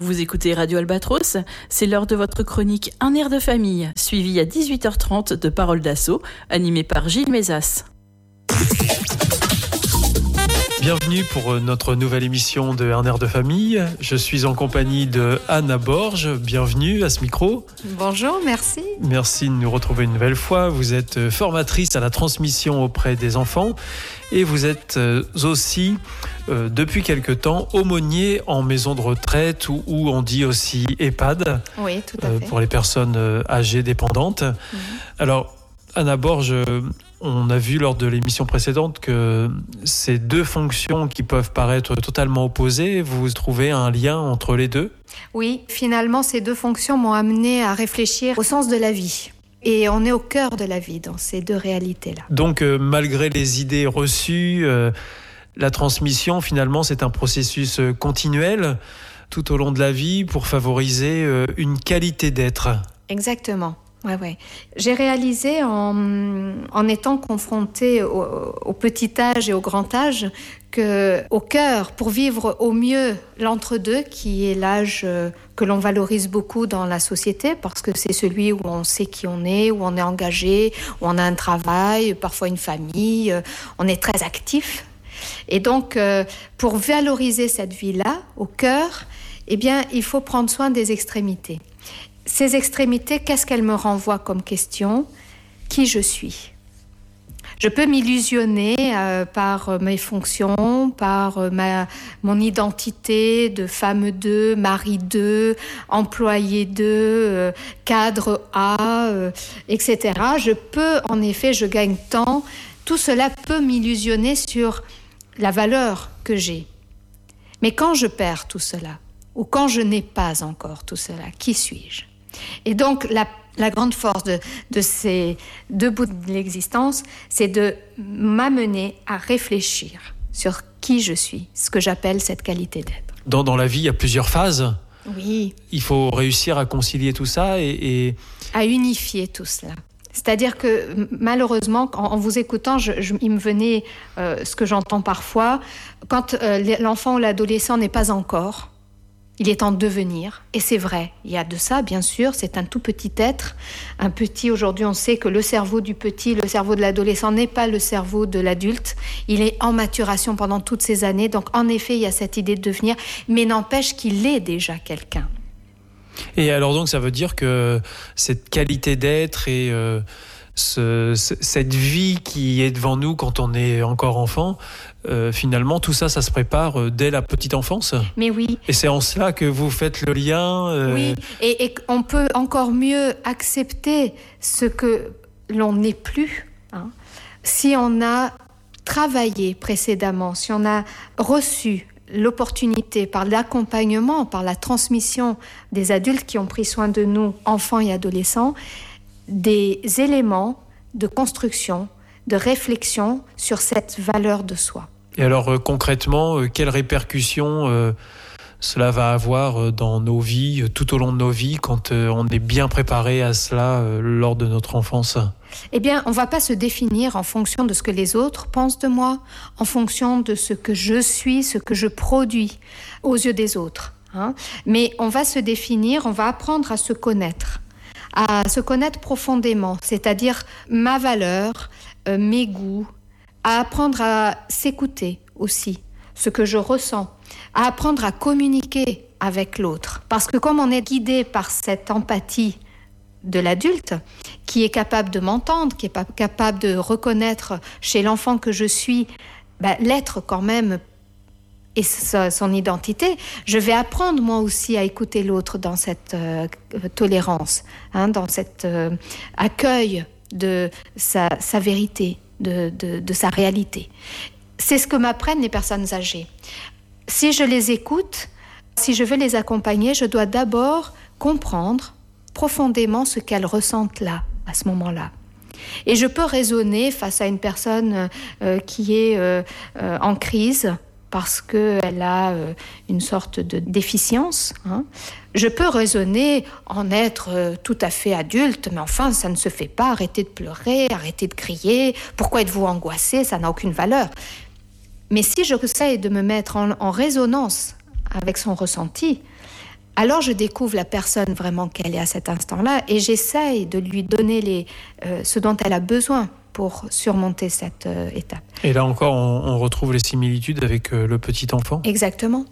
Vous écoutez Radio Albatros, c'est l'heure de votre chronique Un air de famille, suivie à 18h30 de Paroles d'Assaut, animée par Gilles Mézas. Bienvenue pour notre nouvelle émission de Un air de famille. Je suis en compagnie de Anna Borge. Bienvenue à ce micro. Bonjour, merci. Merci de nous retrouver une nouvelle fois. Vous êtes formatrice à la transmission auprès des enfants et vous êtes aussi, depuis quelque temps, aumônier en maison de retraite ou on dit aussi EHPAD. Oui, tout à fait. Pour les personnes âgées dépendantes. Mmh. Alors, Anna Borge, on a vu lors de l'émission précédente que ces deux fonctions qui peuvent paraître totalement opposées, vous trouvez un lien entre les deux ? Oui, finalement, ces deux fonctions m'ont amené à réfléchir au sens de la vie. Et on est au cœur de la vie dans ces deux réalités-là. Donc, malgré les idées reçues, la transmission, finalement, c'est un processus continuel tout au long de la vie pour favoriser une qualité d'être. Exactement. Ouais. J'ai réalisé en étant confrontée au petit âge et au grand âge qu'au cœur, pour vivre au mieux l'entre-deux, qui est l'âge que l'on valorise beaucoup dans la société, parce que c'est celui où on sait qui on est, où on est engagé, où on a un travail, parfois une famille, on est très actif. Et donc, pour valoriser cette vie-là, au cœur, eh bien, il faut prendre soin des extrémités. Ces extrémités, qu'est-ce qu'elles me renvoient comme question ? Qui je suis ? Je peux m'illusionner par mes fonctions, par mon identité de femme 2, mari 2, employé 2, cadre A, etc. Je peux, en effet, je gagne temps. Tout cela peut m'illusionner sur la valeur que j'ai. Mais quand je perds tout cela, ou quand je n'ai pas encore tout cela, qui suis-je ? Et donc, la grande force de ces deux bouts de l'existence, c'est de m'amener à réfléchir sur qui je suis, ce que j'appelle cette qualité d'être. Dans la vie, il y a plusieurs phases. Oui. Il faut réussir à concilier tout ça et... à unifier tout cela. C'est-à-dire que malheureusement, en vous écoutant, il me venait ce que j'entends parfois, quand l'enfant ou l'adolescent n'est pas encore... Il est en devenir, et c'est vrai, il y a de ça, bien sûr, c'est un tout petit être. Un petit, aujourd'hui, on sait que le cerveau du petit, le cerveau de l'adolescent n'est pas le cerveau de l'adulte. Il est en maturation pendant toutes ces années, donc en effet, il y a cette idée de devenir, mais n'empêche qu'il est déjà quelqu'un. Et alors donc, ça veut dire que cette qualité d'être et cette vie qui est devant nous quand on est encore enfant, finalement, tout ça, ça se prépare dès la petite enfance. Mais oui. Et c'est en cela que vous faites le lien. Oui, et on peut encore mieux accepter ce que l'on n'est plus, hein, si on a travaillé précédemment, si on a reçu l'opportunité par l'accompagnement, par la transmission des adultes qui ont pris soin de nous, enfants et adolescents, des éléments de construction, de réflexion sur cette valeur de soi. Et alors concrètement, quelles répercussions cela va avoir dans nos vies, tout au long de nos vies, quand on est bien préparé à cela lors de notre enfance ? Eh bien, on ne va pas se définir en fonction de ce que les autres pensent de moi, en fonction de ce que je suis, ce que je produis aux yeux des autres. Hein. Mais on va se définir, on va apprendre à se connaître profondément, c'est-à-dire ma valeur, mes goûts, à apprendre à s'écouter aussi, ce que je ressens, à apprendre à communiquer avec l'autre. Parce que comme on est guidé par cette empathie de l'adulte, qui est capable de m'entendre, qui est capable de reconnaître chez l'enfant que je suis, l'être quand même et son identité, je vais apprendre moi aussi à écouter l'autre dans cette tolérance, hein, dans cet accueil de sa vérité, de sa réalité. C'est ce que m'apprennent les personnes âgées. Si je les écoute, si je veux les accompagner, je dois d'abord comprendre profondément ce qu'elles ressentent là, à ce moment-là. Et je peux raisonner face à une personne qui est en crise, parce qu'elle a une sorte de déficience. Hein. Je peux raisonner en être tout à fait adulte, mais enfin, ça ne se fait pas. Arrêtez de pleurer, arrêtez de crier. Pourquoi êtes-vous angoissé ? Ça n'a aucune valeur. Mais si je essaie de me mettre en résonance avec son ressenti, Alors je découvre la personne vraiment qu'elle est à cet instant-là et j'essaye de lui donner ce dont elle a besoin pour surmonter cette étape. Et là encore, on retrouve les similitudes avec le petit enfant. Exactement.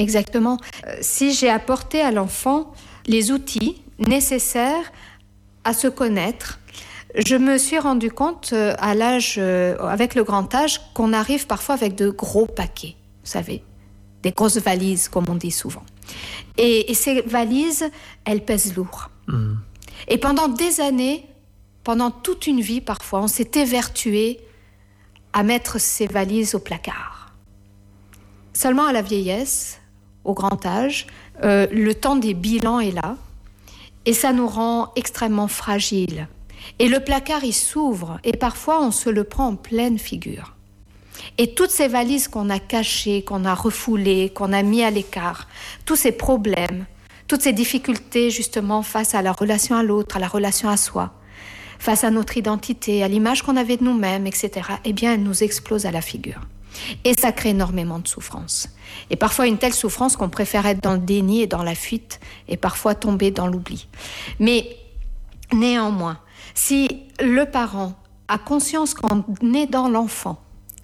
Si j'ai apporté à l'enfant les outils nécessaires à se connaître, je me suis rendu compte à l'âge, avec le grand âge, qu'on arrive parfois avec de gros paquets, vous savez, des grosses valises, comme on dit souvent. Et ces valises, elles pèsent lourd. Et pendant des années, pendant toute une vie parfois, on s'est évertué à mettre ces valises au placard. Seulement à la vieillesse, au grand âge, le temps des bilans est là et ça nous rend extrêmement fragiles. Et le placard, il s'ouvre et parfois on se le prend en pleine figure. Et toutes ces valises qu'on a cachées, qu'on a refoulées, qu'on a mis à l'écart, tous ces problèmes, toutes ces difficultés justement face à la relation à l'autre, à la relation à soi, face à notre identité, à l'image qu'on avait de nous-mêmes, etc., eh bien, elles nous explosent à la figure. Et ça crée énormément de souffrance. Et parfois une telle souffrance qu'on préfère être dans le déni et dans la fuite et parfois tomber dans l'oubli. Mais néanmoins, si le parent a conscience qu'on est dans l'enfant,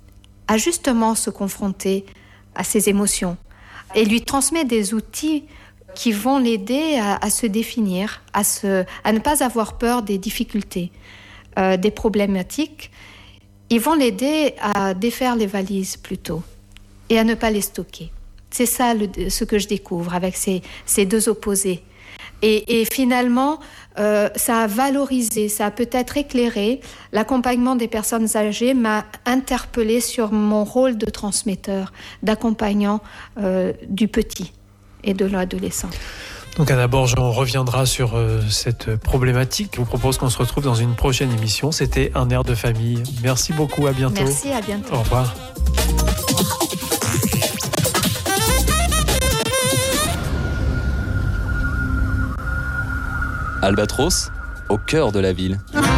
à justement se confronter à ses émotions et lui transmet des outils qui vont l'aider à se définir, à ne pas avoir peur des difficultés, des problématiques, ils vont l'aider à défaire les valises plutôt et à ne pas les stocker. C'est ça ce que je découvre avec ces deux opposés. Et finalement, ça a valorisé, ça a peut-être éclairé. L'accompagnement des personnes âgées m'a interpellée sur mon rôle de transmetteur, d'accompagnant du petit et de l'adolescent. Donc Anna Borges, on reviendra sur cette problématique. Je vous propose qu'on se retrouve dans une prochaine émission. C'était Un air de famille. Merci beaucoup, à bientôt. Merci, à bientôt. Au revoir. Albatros, au cœur de la ville.